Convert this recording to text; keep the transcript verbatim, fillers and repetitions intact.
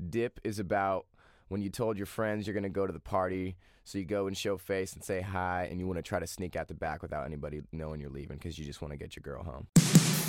Dip is about when you told your friends you're going to go to the party, so you go and show face and say hi, and you want to try to sneak out the back without anybody knowing you're leaving because you just want to get your girl home.